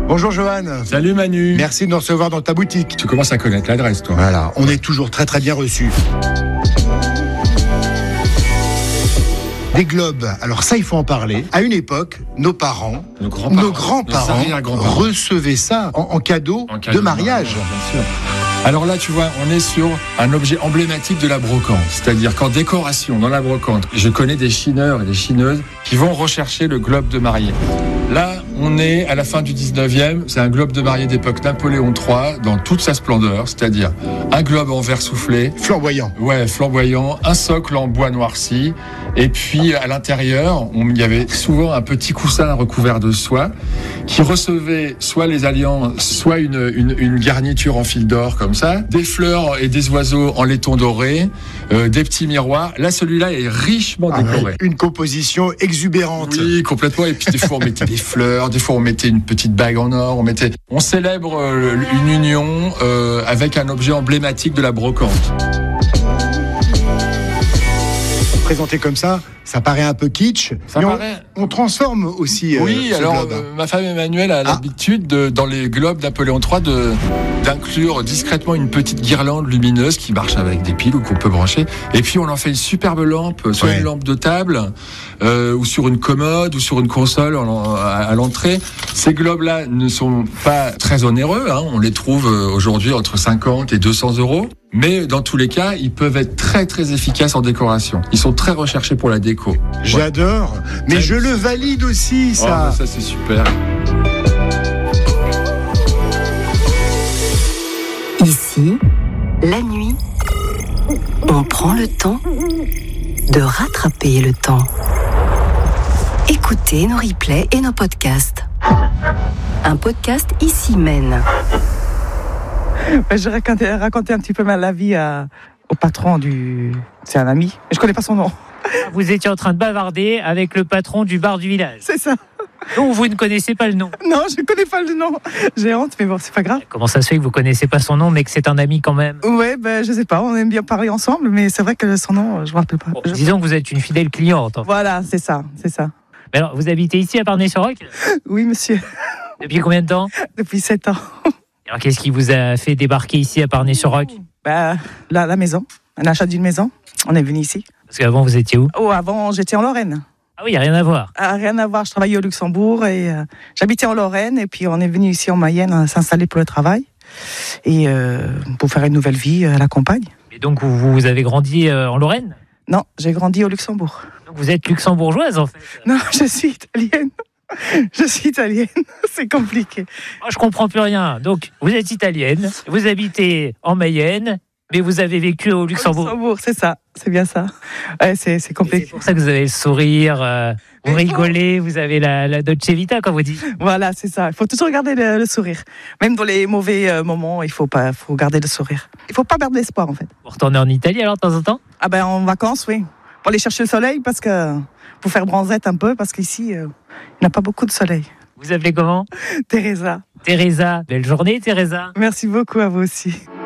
Bonjour Johan. Salut Manu. Merci de nous recevoir dans ta boutique. Tu commences à connaître l'adresse, toi. Voilà, on est toujours très très bien reçus. Des globes, alors ça il faut en parler. À une époque, nos grands-parents recevaient ça en cadeau de mariage. Bien sûr. Alors là, tu vois, on est sur un objet emblématique de la brocante. C'est-à-dire qu'en décoration, dans la brocante, je connais des chineurs et des chineuses qui vont rechercher le globe de mariée. Là, on est à la fin du 19e. C'est un globe de mariée d'époque Napoléon III dans toute sa splendeur. C'est-à-dire un globe en verre soufflé. Flamboyant. Ouais, flamboyant. Un socle en bois noirci. Et puis, à l'intérieur, il y avait souvent un petit coussin recouvert de soie qui recevait soit les alliances, soit une garniture en fil d'or comme ça, des fleurs et des oiseaux en laiton doré, des petits miroirs. Là, celui-là est richement décoré. Une composition exubérante. Oui, complètement. Et puis des fois, on mettait des fleurs, des fois, on mettait une petite bague en or. On célèbre une union avec un objet emblématique de la brocante. Présenté comme ça paraît un peu kitsch, mais on transforme aussi oui, alors ma femme Emmanuelle a l'habitude, dans les globes Napoléon III, d'inclure discrètement une petite guirlande lumineuse qui marche avec des piles ou qu'on peut brancher. Et puis on en fait une superbe lampe, soit une lampe de table, ou sur une commode, ou sur une console à l'entrée. Ces globes-là ne sont pas très onéreux, on les trouve aujourd'hui entre 50 et 200 euros. Mais dans tous les cas, ils peuvent être très très efficaces en décoration. Ils sont très recherchés pour la déco. J'adore, mais je le valide aussi, ça. Oh, ça c'est super. Ici, la nuit, on prend le temps de rattraper le temps. Écoutez nos replays et nos podcasts. Un podcast Ici mène. Je racontais un petit peu la vie au patron c'est un ami, je connais pas son nom. Vous étiez en train de bavarder avec le patron du bar du village. C'est ça. Donc vous ne connaissez pas le nom. Non, je ne connais pas le nom. J'ai honte, mais bon, c'est pas grave. Comment ça se fait que vous ne connaissez pas son nom, mais que c'est un ami quand même? Ouais, je sais pas, on aime bien parler ensemble, mais c'est vrai que son nom, je me rappelle pas. Bon, disons que vous êtes une fidèle cliente. Voilà, c'est ça. Mais alors, vous habitez ici à Parnay-sur-Roc? Oui, monsieur. Depuis combien de temps? Depuis 7 ans. Alors, qu'est-ce qui vous a fait débarquer ici à Parnay-sur-Roc? La maison, un achat d'une maison. On est venu ici. Parce qu'avant, vous étiez où? Avant, j'étais en Lorraine. Ah oui, il n'y a rien à voir. Rien à voir, je travaillais au Luxembourg et j'habitais en Lorraine et puis on est venu ici en Mayenne s'installer pour le travail et pour faire une nouvelle vie à la campagne. Et donc vous avez grandi en Lorraine? Non, j'ai grandi au Luxembourg. Donc vous êtes luxembourgeoise en fait? Non, je suis italienne. C'est compliqué. Moi, je comprends plus rien. Donc vous êtes italienne, vous habitez en Mayenne, mais vous avez vécu au Luxembourg. Au Luxembourg, c'est ça, c'est bien ça. Ouais, c'est compliqué. C'est pour ça que vous avez le sourire, vous rigolez, vous avez la Dolce Vita, comme vous dites. Voilà, c'est ça. Il faut toujours garder le sourire. Même dans les mauvais moments, faut garder le sourire. Il faut pas perdre l'espoir, en fait. Vous retournez en Italie alors de temps en temps? En vacances, oui. Pour aller chercher le soleil, pour faire bronzette un peu, parce qu'ici, il n'y a pas beaucoup de soleil. Vous appelez comment? Teresa. Teresa, belle journée Teresa. Merci beaucoup à vous aussi.